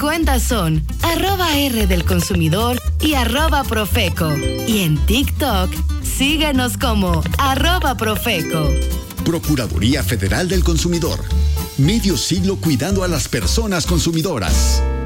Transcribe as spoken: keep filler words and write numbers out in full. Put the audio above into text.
cuentas son arroba R del consumidor y arroba Profeco. Y en TikTok, síguenos como arroba Profeco. Procuraduría Federal del Consumidor. Medio siglo cuidando a las personas consumidoras.